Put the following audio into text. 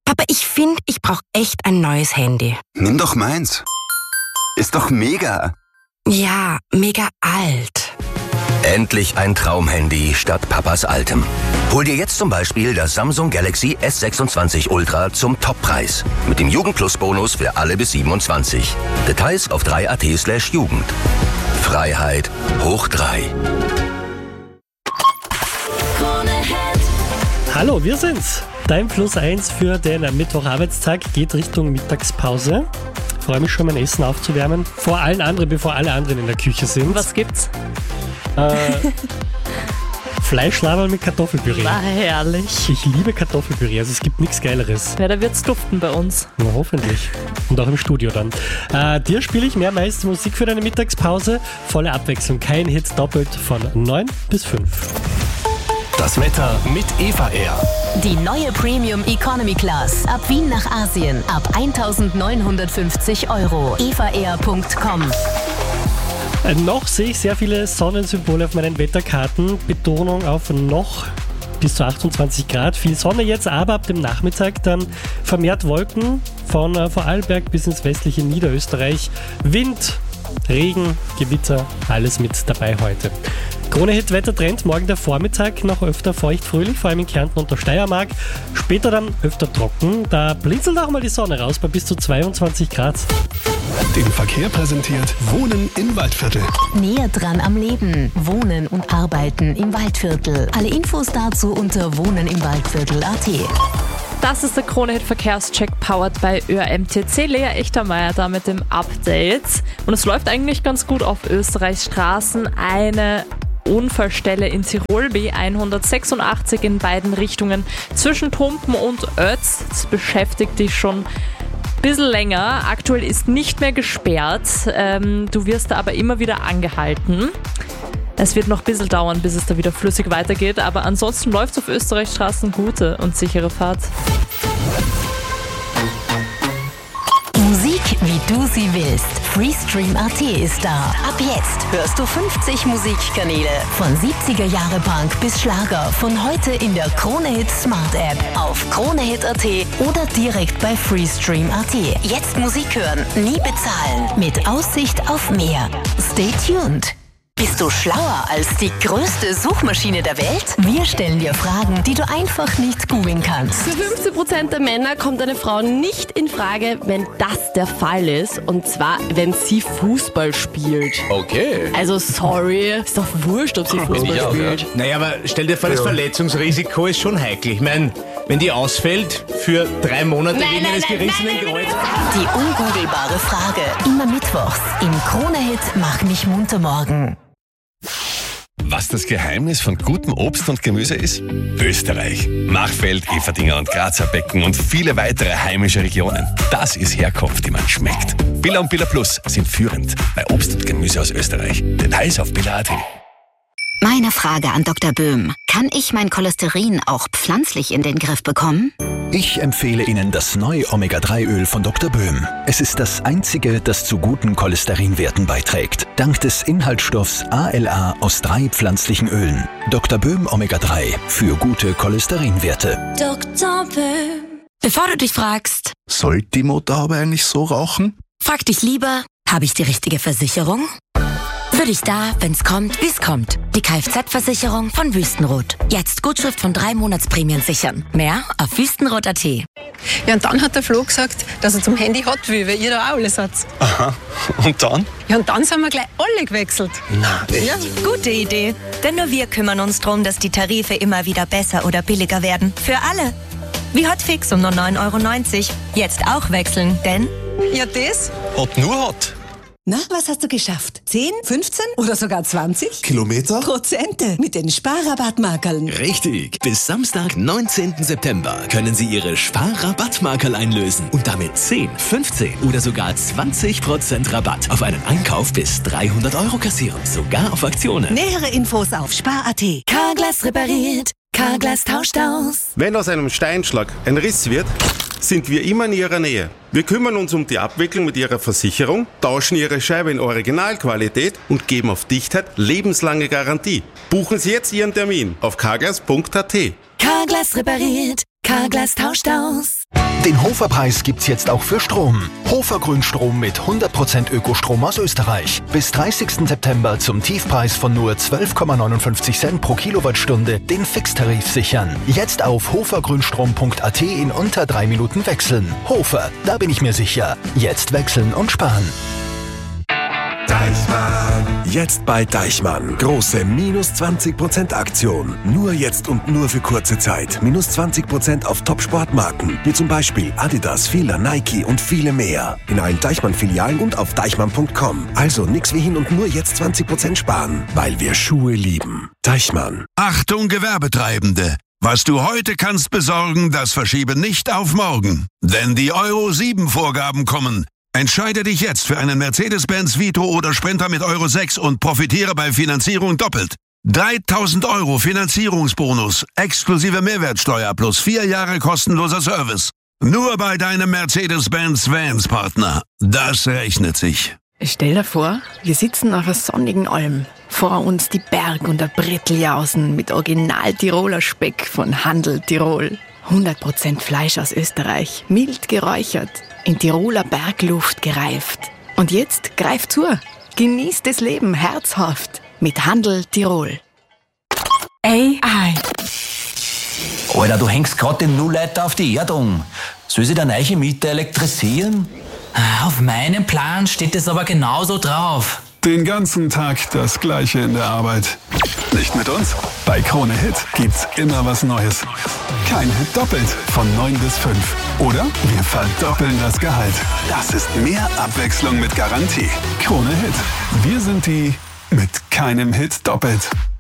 Papa, ich finde, ich brauche echt ein neues Handy. Nimm doch meins. Ist doch mega. Ja, mega alt. Endlich ein Traumhandy statt Papas altem. Hol dir jetzt zum Beispiel das Samsung Galaxy S26 Ultra zum Toppreis. Mit dem Jugendplus-Bonus für alle bis 27. Details auf 3.at/Jugend. Freiheit hoch 3. Hallo, wir sind's. Dein Plus1 für den Mittwocharbeitstag geht Richtung Mittagspause. Freue mich schon, mein Essen aufzuwärmen. Vor allen anderen, bevor alle anderen in der Küche sind. Was gibt's? Fleischlaberl mit Kartoffelpüree. War herrlich. Ich liebe Kartoffelpüree, also es gibt nichts Geileres. Ja, da wird's duften bei uns. Na, hoffentlich. Und auch im Studio dann. Dir spiele ich mehrmals Musik für deine Mittagspause. Volle Abwechslung, kein Hit, doppelt von 9 bis 5. Das Wetter mit Eva Air. Die neue Premium Economy Class. Ab Wien nach Asien. Ab 1.950 €. evaair.com. Noch sehe ich sehr viele Sonnensymbole auf meinen Wetterkarten. Betonung auf noch bis zu 28 Grad. Viel Sonne jetzt, aber ab dem Nachmittag dann vermehrt Wolken von Vorarlberg bis ins westliche Niederösterreich. Wind, Regen, Gewitter, alles mit dabei heute. Krone-Hit-Wettertrend, morgen der Vormittag noch öfter feucht-fröhlich, vor allem in Kärnten und der Steiermark. Später dann öfter trocken, da blinzelt auch mal die Sonne raus bei bis zu 22 Grad. Den Verkehr präsentiert Wohnen im Waldviertel. Näher dran am Leben. Wohnen und Arbeiten im Waldviertel. Alle Infos dazu unter wohnenimwaldviertel.at. Das ist der Krone-Hit-Verkehrscheck powered bei ÖMTC. Lea Echtermeier da mit dem Update. Und es läuft eigentlich ganz gut auf Österreichs Straßen. Eine Unfallstelle in Tirol, B186 in beiden Richtungen zwischen Tumpen und Oetz. Das beschäftigt dich schon ein bisschen länger. Aktuell ist nicht mehr gesperrt. Du wirst da aber immer wieder angehalten. Es wird noch ein bisschen dauern, bis es da wieder flüssig weitergeht, aber ansonsten läuft es auf Österreichs Straßen gute und sichere Fahrt. Musik, wie du sie willst. Freestream.at ist da. Ab jetzt hörst du 50 Musikkanäle. Von 70er-Jahre-Punk bis Schlager. Von heute in der Krone-Hit Smart App. Auf Kronehit.at oder direkt bei Freestream.at. Jetzt Musik hören, nie bezahlen. Mit Aussicht auf mehr. Stay tuned. Bist du schlauer als die größte Suchmaschine der Welt? Wir stellen dir Fragen, die du einfach nicht googeln kannst. Für 15% der Männer kommt eine Frau nicht in Frage, wenn das der Fall ist. Und zwar, wenn sie Fußball spielt. Okay. Also sorry, ist doch wurscht, ob sie Fußball spielt. Ja. Naja, aber stell dir vor, das Verletzungsrisiko ist schon heikel. Ich meine, wenn die ausfällt für 3 Monate wegen eines gerissenen Kreuz. Die ungoogelbare Frage. Immer mittwochs im Krone-Hit Mach mich munter morgen. Was das Geheimnis von gutem Obst und Gemüse ist? Österreich. Machfeld, Everdinger und Grazer Becken und viele weitere heimische Regionen. Das ist Herkunft, die man schmeckt. Billa und Billa Plus sind führend bei Obst und Gemüse aus Österreich. Details auf billa.at. Meine Frage an Dr. Böhm. Kann ich mein Cholesterin auch pflanzlich in den Griff bekommen? Ich empfehle Ihnen das neue Omega-3-Öl von Dr. Böhm. Es ist das einzige, das zu guten Cholesterinwerten beiträgt. Dank des Inhaltsstoffs ALA aus 3 pflanzlichen Ölen. Dr. Böhm Omega-3 für gute Cholesterinwerte. Dr. Böhm. Bevor du dich fragst, Sollte die Motorhaube eigentlich so rauchen? frag dich lieber, habe ich die richtige Versicherung? Für dich da, wenn's kommt, wie's kommt. Die Kfz-Versicherung von Wüstenrot. Jetzt Gutschrift von 3 Monatsprämien sichern. Mehr auf wüstenrot.at. Ja, und dann hat der Flo gesagt, dass er zum Handy hat will, weil ihr da auch alles seid. Aha. Und dann? Ja, und dann sind wir gleich alle gewechselt. Na, echt? Ja. Gute Idee. Denn nur wir kümmern uns darum, dass die Tarife immer wieder besser oder billiger werden. Für alle. Wie Hotfix um nur 9,90 €. Jetzt auch wechseln, denn... Ja, das? Hot nur Hot. Na, was hast du geschafft? 10, 15 oder sogar 20? Kilometer? Prozente mit den Sparrabattmarkerln. Richtig. Bis Samstag, 19. September können Sie Ihre Sparrabattmarkerl einlösen und damit 10, 15 oder sogar 20% Rabatt auf einen Einkauf bis 300 € kassieren. Sogar auf Aktionen. Nähere Infos auf spar.at. Carglass repariert. Carglass tauscht aus. Wenn aus einem Steinschlag ein Riss wird, sind wir immer in Ihrer Nähe. Wir kümmern uns um die Abwicklung mit Ihrer Versicherung, tauschen Ihre Scheibe in Originalqualität und geben auf Dichtheit lebenslange Garantie. Buchen Sie jetzt Ihren Termin auf carglass.at. Carglass repariert. Carglass tauscht aus. Den Hofer-Preis gibt's jetzt auch für Strom. Hofer Grünstrom mit 100% Ökostrom aus Österreich. Bis 30. September zum Tiefpreis von nur 12,59 Cent pro Kilowattstunde den Fixtarif sichern. Jetzt auf hofergrünstrom.at in unter 3 Minuten wechseln. Hofer, da bin ich mir sicher. Jetzt wechseln und sparen. Deichmann. Jetzt bei Deichmann. Große minus 20% Aktion. Nur jetzt und nur für kurze Zeit. Minus 20% auf Top-Sportmarken. Wie zum Beispiel Adidas, Fila, Nike und viele mehr. In allen Deichmann-Filialen und auf deichmann.com. Also nix wie hin und nur jetzt 20% sparen. Weil wir Schuhe lieben. Deichmann. Achtung Gewerbetreibende! Was du heute kannst besorgen, das verschiebe nicht auf morgen. Denn die Euro 7 Vorgaben kommen. Entscheide dich jetzt für einen Mercedes-Benz Vito oder Sprinter mit Euro 6 und profitiere bei Finanzierung doppelt. 3.000 € Finanzierungsbonus, exklusive Mehrwertsteuer plus 4 Jahre kostenloser Service. Nur bei deinem Mercedes-Benz Vans-Partner. Das rechnet sich. Stell dir vor, wir sitzen auf einer sonnigen Alm. Vor uns die Berg- und der Bretteljausen mit Original-Tiroler Speck von Handel Tirol. 100% Fleisch aus Österreich, mild geräuchert, in Tiroler Bergluft gereift. Und jetzt greif zu, genieß das Leben herzhaft mit Handel Tirol. AI. Alter, du hängst grad den Nullleiter auf die Erdung. Soll sich der neue Mieter elektrisieren? Auf meinem Plan steht es aber genauso drauf. Den ganzen Tag das Gleiche in der Arbeit. Nicht mit uns? Bei Krone Hit gibt's immer was Neues. Kein Hit doppelt von 9 bis 5. Oder wir verdoppeln das Gehalt. Das ist mehr Abwechslung mit Garantie. Krone Hit. Wir sind die mit keinem Hit doppelt.